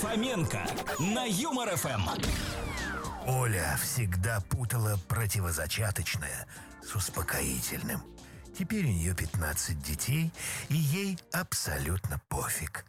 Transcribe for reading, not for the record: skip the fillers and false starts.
Фоменко на Юмор ФМ. Оля всегда путала противозачаточное с успокоительным. Теперь у нее 15 детей, и ей абсолютно пофиг.